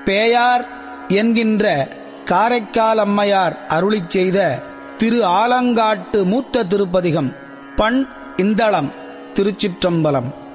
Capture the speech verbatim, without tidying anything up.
பேயார் என்கின்ற காரைக்கால் அம்மையார் அருளிச் செய்த திரு ஆலங்காட்டு மூத்த திருப்பதிகம். பண் இந்தளம். திருச்சிற்றம்பலம்.